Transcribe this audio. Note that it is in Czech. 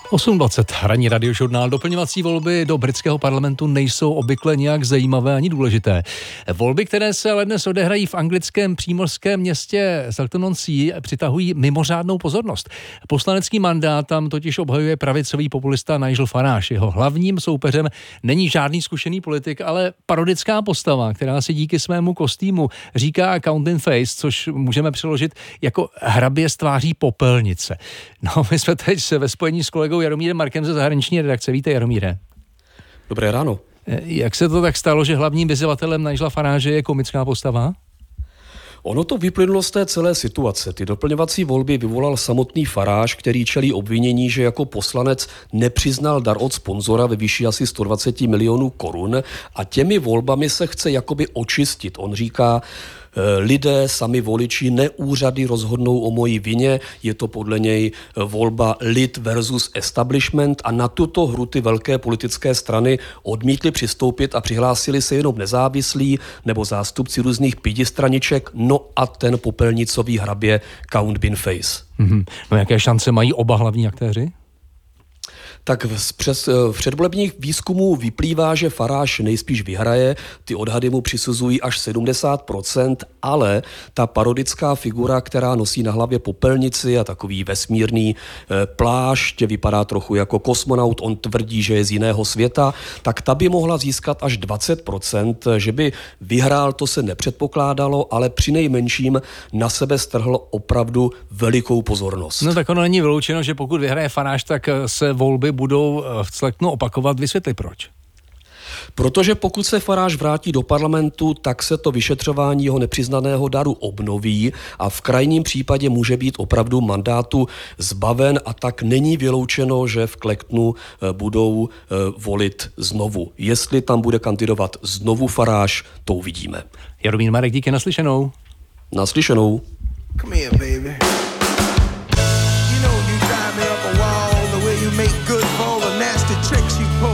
8:20, ranní radiožurnál. Doplňovací volby do britského parlamentu nejsou obvykle nějak zajímavé ani důležité. Volby, které se ale dnes odehrají v anglickém přímořském městě Salton-on-Sea, přitahují mimořádnou pozornost. Poslanecký mandát tam totiž obhajuje pravicový populista Nigel Farage. Jeho hlavním soupeřem není žádný zkušený politik, ale parodická postava, která si díky svému kostýmu říká Counting Face, což můžeme přeložit jako hrabě z tváří popelnice. No, my jsme teď ve spojení s kolegou Jaromírem Markem ze zahraniční redakce. Víte, Jaromíre. Dobré ráno. Jak se to tak stalo, že hlavním vyzývatelem Nigela Farage je komická postava? Ono to vyplynulo z té celé situace. Ty doplňovací volby vyvolal samotný Farage, který čelí obvinění, že jako poslanec nepřiznal dar od sponzora ve výši asi 120 milionů korun a těmi volbami se chce jakoby očistit. On říká, lidé, sami voliči, ne úřady rozhodnou o mojí vině, je to podle něj volba lid versus establishment a na tuto hru ty velké politické strany odmítly přistoupit a přihlásili se jenom nezávislí nebo zástupci různých pětistraniček, no a ten popelnicový hrabě Count Bin Face. No jaké šance mají oba hlavní aktéři? Tak přes předvolebních výzkumů vyplývá, že Farage nejspíš vyhraje, ty odhady mu přisuzují až 70%, ale ta parodická figura, která nosí na hlavě popelnici a takový vesmírný plášť, vypadá trochu jako kosmonaut, on tvrdí, že je z jiného světa, tak ta by mohla získat až 20%, že by vyhrál, to se nepředpokládalo, ale přinejmenším na sebe strhl opravdu velikou pozornost. No tak ono není vyloučeno, že pokud vyhraje Farage, tak se volby budou v Celeknu opakovat. Vysvětli proč. Protože pokud se Farage vrátí do parlamentu, tak se to vyšetřování jeho nepřiznaného daru obnoví a v krajním případě může být opravdu mandátu zbaven a tak není vyloučeno, že v Celeknu budou volit znovu. Jestli tam bude kandidovat znovu Farage, to uvidíme. Jaromír Marek, díky, naslyšenou. Naslyšenou. Come here, baby.